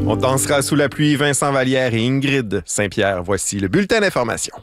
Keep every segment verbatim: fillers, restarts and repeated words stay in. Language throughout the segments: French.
On dansera sous la pluie, Vincent Vallière et Ingrid Saint-Pierre. Voici le bulletin d'information.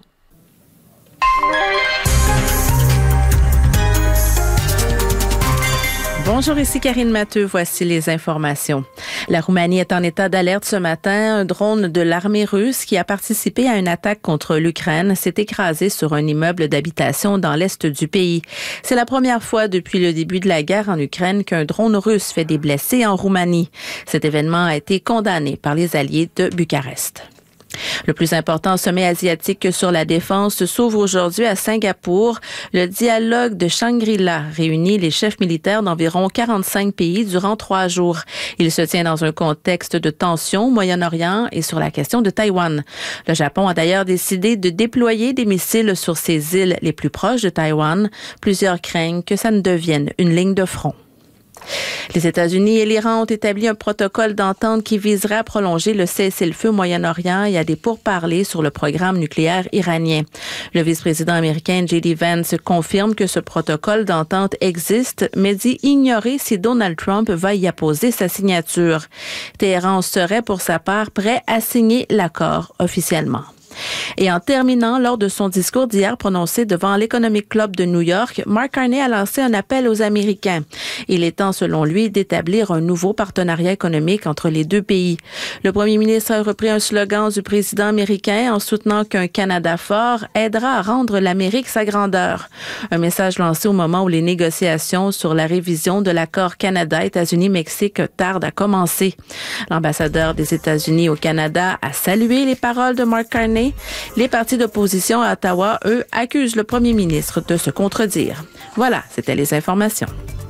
Bonjour, ici Karine Matteux. Voici les informations. La Roumanie est en état d'alerte ce matin. Un drone de l'armée russe qui a participé à une attaque contre l'Ukraine s'est écrasé sur un immeuble d'habitation dans l'est du pays. C'est la première fois depuis le début de la guerre en Ukraine qu'un drone russe fait des blessés en Roumanie. Cet événement a été condamné par les alliés de Bucarest. Le plus important sommet asiatique sur la défense s'ouvre aujourd'hui à Singapour. Le dialogue de Shangri-La réunit les chefs militaires d'environ quarante-cinq pays durant trois jours. Il se tient dans un contexte de tension au Moyen-Orient et sur la question de Taïwan. Le Japon a d'ailleurs décidé de déployer des missiles sur ses îles les plus proches de Taïwan. Plusieurs craignent que ça ne devienne une ligne de front. Les États-Unis et l'Iran ont établi un protocole d'entente qui viserait à prolonger le cessez-le-feu au Moyen-Orient et à des pourparlers sur le programme nucléaire iranien. Le vice-président américain J D Vance confirme que ce protocole d'entente existe, mais dit ignorer si Donald Trump va y apposer sa signature. Téhéran serait pour sa part prêt à signer l'accord officiellement. Et en terminant, lors de son discours d'hier prononcé devant l'Economic Club de New York, Mark Carney a lancé un appel aux Américains. Il est temps, selon lui, d'établir un nouveau partenariat économique entre les deux pays. Le premier ministre a repris un slogan du président américain en soutenant qu'un Canada fort aidera à rendre l'Amérique sa grandeur. Un message lancé au moment où les négociations sur la révision de l'accord Canada-États-Unis-Mexique tardent à commencer. L'ambassadeur des États-Unis au Canada a salué les paroles de Mark Carney. Les partis d'opposition à Ottawa, eux, accusent le premier ministre de se contredire. Voilà, c'était les informations.